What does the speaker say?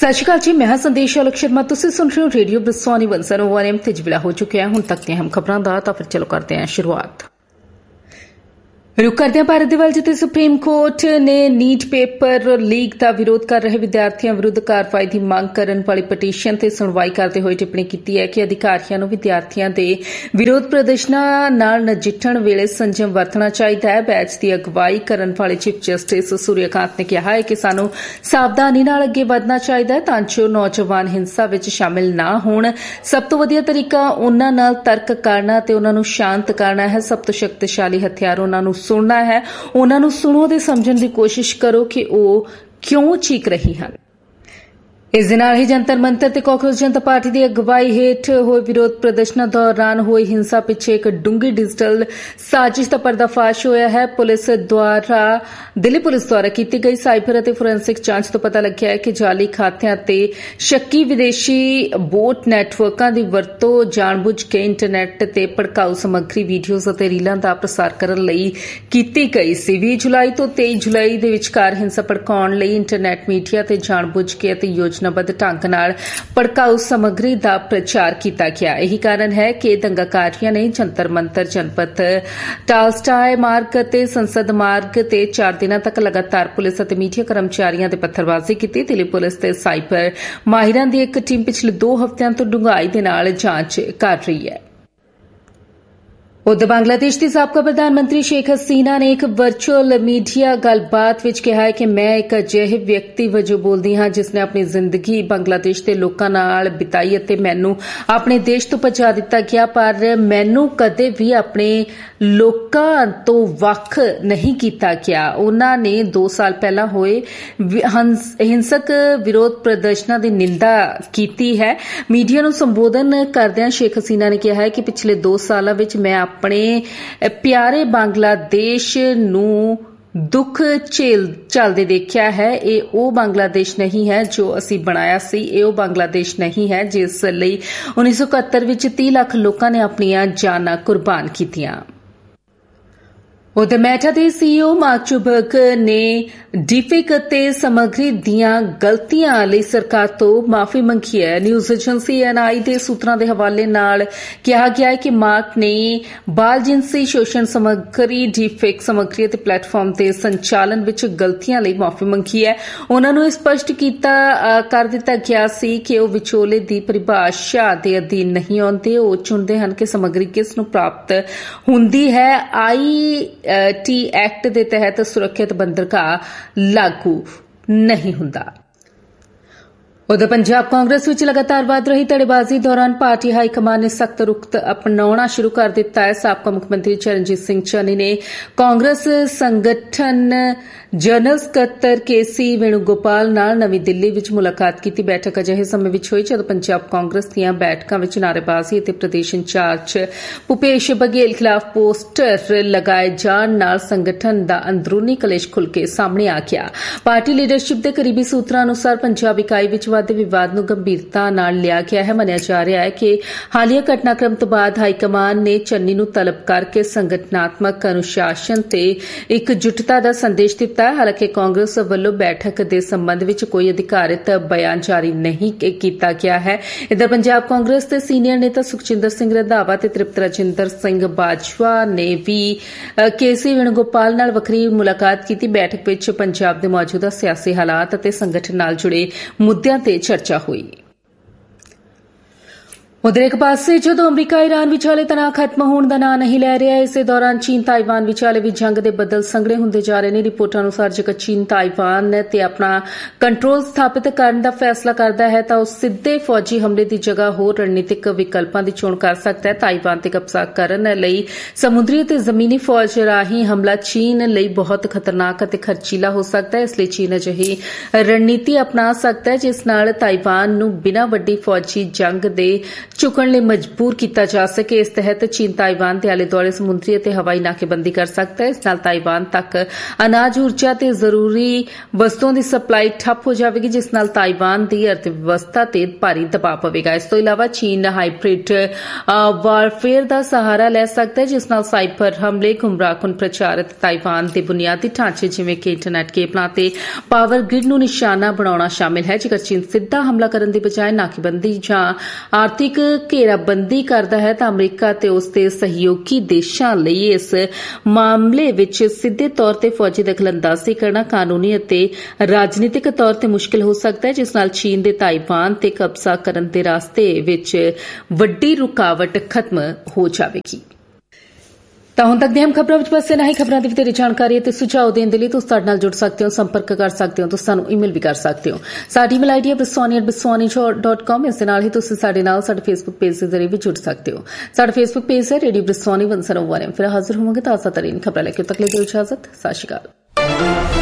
ਸਤਿ ਸ਼੍ਰੀ ਅਕਾਲ ਜੀ, ਮੈਂ ਹਾਂ ਸੰਦੇਸ਼ ਅਲਕ ਸ਼ਰਮਾ। ਤੁਸੀਂ ਸੁਣ ਰਹੇ ਹੋ ਰੇਡੀਓ ਬ੍ਰਿਸਵਾਨੀ 101 ਤੇ ਵੇਲਾ ਹੋ ਚੁੱਕਿਆ ਹੁਣ ਤੱਕ ਦੀਆਂ ਅਹਿਮ ਖਬਰਾਂ ਦਾ। ਤਾਂ ਫਿਰ ਚਲੋ ਕਰਦੇ ਹਾਂ ਸ਼ੁਰੂਆਤ। रुक करते हैं भारत दे वल, जिथे सुप्रीम कोर्ट ने नीट पेपर लीक का विरोध कर रहे विद्यार्थियों विरुद्ध कार्रवाई की मांग करने वाली पटीशन ते सुनवाई करते हुए टिप्पणी की है कि अधिकारियों नूं विद्यार्थियों के विरोध प्रदर्शनों नाल नजिठण वेले संयम वरतना चाहिए है। बैच की अगवाई करने वाले चीफ जस्टिस सूर्यकांत ने कहा है कि सानूं सावधानी नाल अगे वधना चाहिए तां जो नौजवान हिंसा विच शामिल ना होण। सब तो वधिया तरीका उन्हां नाल तर्क करना ते उन्हां नूं शांत करना है। सब तो शक्तिशाली हथियार उन्हां नूं सुनना है। उन्हां नूं सुणो ते समझण दी कोशिश करो कि ਉਹ क्यों चीक रही हैं। इस दे नाल ही जंतर मंतर ते कांग्रेस जनता पार्टी की अगवाई हेठ होए विरोध प्रदर्शनों दौरान हुई हिंसा पिछे एक डूंगी डिजिटल साजिश का पर्दाफाश होया है। दिल्ली पुलिस द्वारा की गई साइबर और फोरेंसिक जांच तो पता लग्या है कि जाली खात्यां ते शक्की विदेशी बोट नैटवर्कां दी वरतों जानबुझ के इंटरनेट ते भड़काऊ समग्री वीडियोज़ और रीलां दा प्रसार करन लई कीती गई सी। 20 जुलाई तो 23 जुलाई दे विचकार हिंसा भड़काउण लई इंटरनेट मीडिया ते जानबुझ के ते योजनाबद्ध ढंग नाल भड़काऊ समग्री का प्रचार किया गया। यही कारण है कि दंगाकारियों ने जंतर मंतर जनपथ टालस्टाय मार्ग ते संसद मार्ग ते 4 दिनों तक लगातार पुलिस और मीडिया कर्मचारियों ते पत्थरबाजी की। दिल्ली पुलिस ते साइबर माहिरां दी एक टीम पिछले 2 हफ्तियां तो डूंघाई दे नाल जांच कर रही है। उधर बांग्लादेश की साबका प्रधानमंत्री शेख हसीना ने एक वर्चुअल मीडिया गलबात विच कहा है कि मैं एक अजिहे व्यक्ति वजों बोलदी हां जिसने अपनी जिंदगी बांग्लादेश के लोगों नाल बिताई अते मैनू अपने देश तो भजा दिता गया, पर मैनू कदे भी अपने लोकां तो वख नहीं किया गया। उन्होंने 2 साल पहला होए हिंसक विरोध प्रदर्शनों की निंदा की है। मीडिया नूं संबोधन करदिआं शेख हसीना ने कहा है कि पिछले 2 सालों विच मैं अपने प्यारे बांग्लादेश नूं दुख झेलदे देखिया है। ये ओ बांग्लादेश नहीं है जो असी बनाया सी, ये ओ बांग्लादेश नहीं है जिस लई 1971 विच 30 लाख लोगों ने अपनियां जानां कुर्बान कीतियां। उधर मेटा के सीईओ मार्क जुकरबर्ग ने डीफेक ते समग्री दियां गलतियां लई सरकार तो माफी मंगी है। न्यूज़ एजेंसी एनआई के सूत्रां दे हवाले नाल कहा गया है कि मार्क ने बाल जिनसी शोषण समग्री डीफेक समग्री ते प्लेटफॉर्म के संचालन विच गलतियां लई माफी मंगी है। उन्हां नूं स्पष्ट कर दिता गया सी कि वो विचोले दी परिभाषा दे अधीन नहीं आउंदे। वो चुनदे हन कि समग्री किस नूं प्राप्त हुंदी है। टी एक्ट के तहत सुरक्षित बंदरगाह लागू नहीं हुंदा। उधर पंजाब कांग्रेस विच लगातार वध रही धड़ेबाजी दौरान पार्टी हाईकमान ने सख्त रुख अपनाना शुरू कर दिता है। साबका मुख्यमंत्री चरणजीत सिंह चन्नी ने कांग्रेस संगठन जनरल सकत्तर केसी वेणुगोपाल नाल नवी दिल्ली विच मुलाकात की। बैठक अजिहे समय विच होई जद पंजाब कांग्रेस दीआं बैठकां विच नारेबाजी ते प्रदेश इंचार्ज भूपेश बघेल खिलाफ पोस्टर लगाए जाण नाल संगठन दा अंदरूनी कलेश खुल के सामने आ गया। पार्टी लीडरशिप दे करीबी सूत्रां अनुसार पंजाब इकाई विच वादे विवाद नूं गंभीरता नाल लिया गया है। मन्निया जा रहा है कि हालिया घटनाक्रम तो बाद हाईकमान ने चन्नी नूं तलब करके संगठनात्मक अनुशासन ते एकजुटता दा संदेश दिता। हालांकि कांग्रेस वालों बैठक के संबंध में कोई अधिकारित बयान जारी नहीं किया गया है। इधर पंजाब कांग्रेस के सीनियर नेता सुखजिंदर सिंह रंधावा ते तृप्त राजिंदर सिंह बाजवा ने भी केसी वेणुगोपाल नाल वखरी मुलाकात की। बैठक में पंजाब के मौजूदा सियासी हालात और संगठन नाल जुड़े मुद्दों ते चर्चा हुई। उधर एक पासे जो अमरीका ईरान विचाले तनाव खत्म होने का नां नहीं लै रहा, इस दौरान चीन ताइवान विचाले भी जंग के बदल संघने होंदे जा रहे हैं। रिपोर्टां अनुसार जेकर चीन ताइवान ते अपना कंट्रोल स्थापित करने का फैसला करता है तो सीधे फौजी हमले की जगह होर रणनीतिक विकल्पों की चोण कर सकता है। ताइवान ते कब्जा करने लई समुद्री ते जमीनी फौज राही हमला चीन लई बहुत खतरनाक ते खर्चीला हो सकता है। इसलिए चीन अजिही रणनीति अपना सकता है जिस नाल ताइवान नूं बिना वड्डी फौजी जंग दे ਚੁੱਕਣ ਲਈ ਮਜਬੂਰ ਕੀਤਾ ਜਾ ਸਕੇ। ਇਸ ਤਹਿਤ ਚੀਨ ਤਾਈਵਾਨ ਦੇ ਆਲੇ ਦੁਆਲੇ ਸਮੁੰਦਰੀ ਅਤੇ ਹਵਾਈ ਨਾਕੇਬੰਦੀ ਕਰ ਸਕਦਾ ਹੈ। ਇਸ ਨਾਲ ਤਾਈਵਾਨ ਤੱਕ ਅਨਾਜ, ਊਰਜਾ ਤੇ ਜ਼ਰੂਰੀ ਵਸਤੂਆਂ ਦੀ ਸਪਲਾਈ ਠੱਪ ਹੋ ਜਾਵੇਗੀ, ਜਿਸ ਨਾਲ ਤਾਈਵਾਨ ਦੀ ਅਰਥ ਵਿਵਸਥਾ ਤੇ ਭਾਰੀ ਦਬਾਅ ਪਵੇਗਾ। ਇਸ ਤੋਂ ਇਲਾਵਾ ਚੀਨ ਹਾਈਬ੍ਰਿਡ ਵਾਰਫੇਅਰ ਦਾ ਸਹਾਰਾ ਲੈ ਸਕਦਾ ਹੈ, ਜਿਸ ਨਾਲ ਸਾਈਬਰ ਹਮਲੇ, ਗੁੰਮਰਾਹਕੁਨ ਪ੍ਰਚਾਰ ਅਤੇ ਤਾਈਵਾਨ ਦੇ ਬੁਨਿਆਦੀ ਢਾਂਚੇ ਜਿਵੇਂ ਕਿ ਇੰਟਰਨੈਟ ਕੇਬਲਾਂ ਤੇ ਪਾਵਰ ਗ੍ਰਿਡ ਨੂੰ ਨਿਸ਼ਾਨਾ ਬਣਾਉਣਾ ਸ਼ਾਮਿਲ ਹੈ। ਜੇਕਰ ਚੀਨ ਸਿੱਧਾ ਹਮਲਾ ਕਰਨ ਦੀ ਬਜਾਏ ਨਾਕੇਬੰਦੀ ਜਾਂ ਆਰਥਿਕ ਘੇਰਾਬੰਦੀ ਕਰਦਾ ਹੈ ਤਾਂ ਅਮਰੀਕਾ ਤੇ ਉਸ ਦੇ ਸਹਿਯੋਗੀ ਦੇਸ਼ਾਂ ਲਈ ਇਸ ਮਾਮਲੇ ਵਿੱਚ ਸਿੱਧੇ ਤੌਰ ਤੇ ਫੌਜੀ ਦਖਲਅੰਦਾਜ਼ੀ ਕਰਨਾ ਕਾਨੂੰਨੀ ਅਤੇ ਰਾਜਨੀਤਿਕ ਤੌਰ ਤੇ ਮੁਸ਼ਕਿਲ ਹੋ ਸਕਦਾ ਹੈ, ਜਿਸ ਨਾਲ ਚੀਨ ਦੇ ਤਾਈਵਾਨ ਤੇ ਕਬਜ਼ਾ ਕਰਨ ਦੇ ਰਾਸਤੇ ਵਿੱਚ ਵੱਡੀ ਰੁਕਾਵਟ ਖਤਮ ਹੋ ਜਾਵੇਗੀ। ਤਾਂ ਹੁਣ ਤੱਕ ਦੀਆਂ ਖਬਰਾਂ ਵਿੱਚ ਬਸ ਇਨਾ ਹੀ। ਖਬਰਾਂ ਦੀ ਵਧੇਰੇ ਜਾਣਕਾਰੀ ਅਤੇ ਸੁਝਾਅ ਦੇਣ ਦੇ ਲਈ ਤੁਸੀਂ ਸਾਡੇ ਨਾਲ ਜੁੜ ਸਕਦੇ ਹੋ, ਸੰਪਰਕ ਕਰ ਸਕਦੇ ਹੋ, ਤੁਸੀਂ ਸਾਨੂੰ ਈਮੇਲ ਵੀ ਕਰ ਸਕਦੇ ਹੋ। ਸਾਡੀ ਈਮੇਲ ਆਈਡੀ ਹੈ biswani@biswani.com। ਇਸ ਦੇ ਨਾਲ ਹੀ ਤੁਸੀਂ ਸਾਡੇ ਨਾਲ ਸਾਡੇ ਫੇਸਬੁੱਕ ਪੇਜ ਦੇ ਜ਼ਰੀਏ ਵੀ ਜੁੜ ਸਕਦੇ ਹੋ। ਸਾਡਾ ਫੇਸਬੁੱਕ ਪੇਜ ਹੈ ਰੇਡੀਓ ਬਿਸਵਾਨੀ 101। ਫਿਰ ਹਾਜ਼ਰ ਹੋਵਾਂਗੇ ਤਾਜ਼ਾ ਤਰੀਨ ਖਬਰਾਂ ਲੈ ਕੇ। ਤੱਕ ਲਈ ਦਿਓ ਇਜਾਜ਼ਤ। ਸਤਿ ਸ਼੍ਰੀ ਅਕਾਲ।